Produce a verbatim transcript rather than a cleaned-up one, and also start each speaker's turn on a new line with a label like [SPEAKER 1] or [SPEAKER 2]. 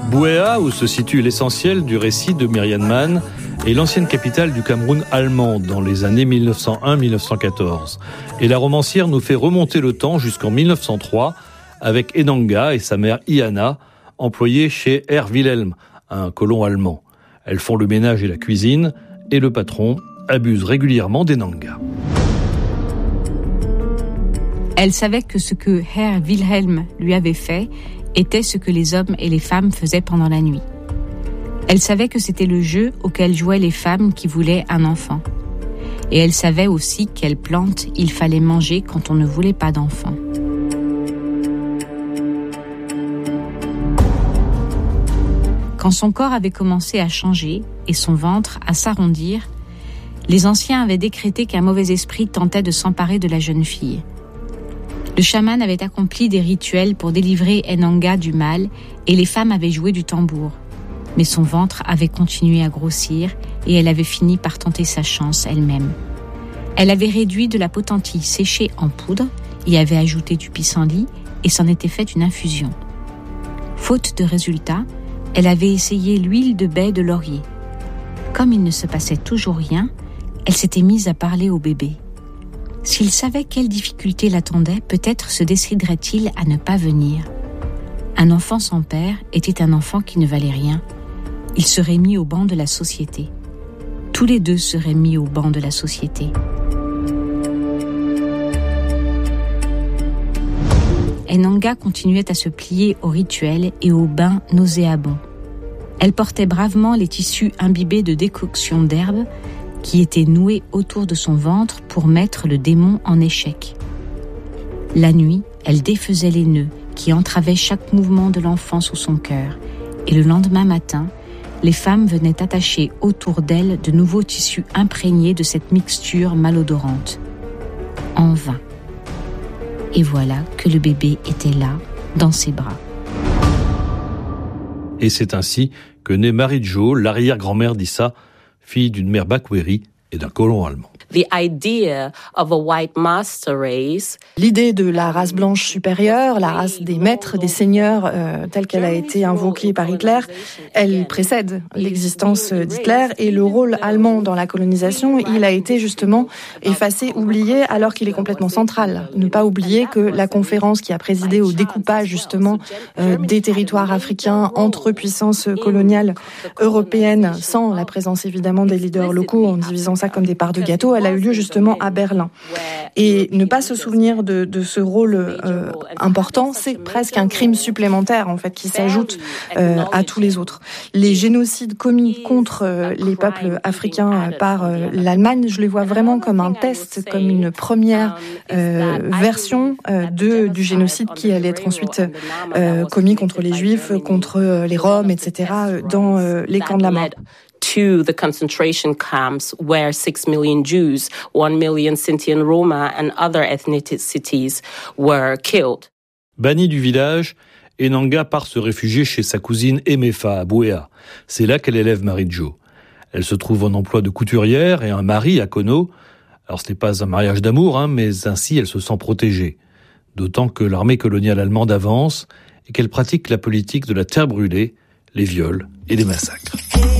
[SPEAKER 1] Buea, où se situe l'essentiel du récit de Myriam Mann, est l'ancienne capitale du Cameroun allemand dans les années mille neuf cent un à mille neuf cent quatorze. Et la romancière nous fait remonter le temps jusqu'en mille neuf cent trois avec Enanga et sa mère Iana, employées chez Herr Wilhelm, un colon allemand. Elles font le ménage et la cuisine, et le patron abuse régulièrement d'Enanga.
[SPEAKER 2] Elle savait que ce que Herr Wilhelm lui avait fait était ce que les hommes et les femmes faisaient pendant la nuit. Elle savait que c'était le jeu auquel jouaient les femmes qui voulaient un enfant. Et elle savait aussi quelle plante il fallait manger quand on ne voulait pas d'enfant. Quand son corps avait commencé à changer et son ventre à s'arrondir, les anciens avaient décrété qu'un mauvais esprit tentait de s'emparer de la jeune fille. Le chaman avait accompli des rituels pour délivrer Enanga du mal et les femmes avaient joué du tambour. Mais son ventre avait continué à grossir et elle avait fini par tenter sa chance elle-même. Elle avait réduit de la potentille séchée en poudre, y avait ajouté du pissenlit et s'en était fait une infusion. Faute de résultat, elle avait essayé l'huile de baie de laurier. Comme il ne se passait toujours rien, elle s'était mise à parler au bébé. S'il savait quelles difficultés l'attendaient, peut-être se déciderait-il à ne pas venir. Un enfant sans père était un enfant qui ne valait rien. Il serait mis au banc de la société. Tous les deux seraient mis au banc de la société. Enanga continuait à se plier au rituel et au bain nauséabond. Elle portait bravement les tissus imbibés de décoction d'herbes qui étaient noués autour de son ventre pour mettre le démon en échec. La nuit, elle défaisait les nœuds qui entravaient chaque mouvement de l'enfant sous son cœur, et le lendemain matin, les femmes venaient attacher autour d'elle de nouveaux tissus imprégnés de cette mixture malodorante. En vain. Et voilà que le bébé était là, dans ses bras.
[SPEAKER 1] Et c'est ainsi que naît Marie Jo, l'arrière-grand-mère d'Issa, fille d'une mère bakweri et d'un colon allemand.
[SPEAKER 3] The idea of a white master race.
[SPEAKER 4] L'idée de la race blanche supérieure, la race des maîtres, des seigneurs, euh, telle qu'elle a été invoquée par Hitler, elle précède l'existence d'Hitler et le rôle allemand dans la colonisation, il a été justement effacé, oublié, alors qu'il est complètement central. Ne pas oublier que la conférence qui a présidé au découpage justement euh, des territoires africains entre puissances coloniales européennes, sans la présence évidemment des leaders locaux, en divisant ça comme des parts de gâteau, elle a eu lieu justement à Berlin. Et ne pas se souvenir de, de ce rôle euh, important, c'est presque un crime supplémentaire en fait qui s'ajoute euh, à tous les autres. Les génocides commis contre euh, les peuples africains euh, par euh, l'Allemagne, je les vois vraiment comme un test, comme une première euh, version euh, de du génocide qui allait être ensuite euh, commis contre les Juifs, contre les Roms, et cetera dans euh, les camps de la mort.
[SPEAKER 3] To the concentration camps where six million Jews, one million Sinti and Roma and other ethnicities were killed.
[SPEAKER 1] Bannie du village, Enanga part se réfugier chez sa cousine Emefa à Buea. C'est là qu'elle élève Marie Jo. Elle se trouve en emploi de couturière et un mari à Kono. Alors ce n'est pas un mariage d'amour, hein, mais ainsi elle se sent protégée. D'autant que l'armée coloniale allemande avance et qu'elle pratique la politique de la terre brûlée, les viols et les massacres.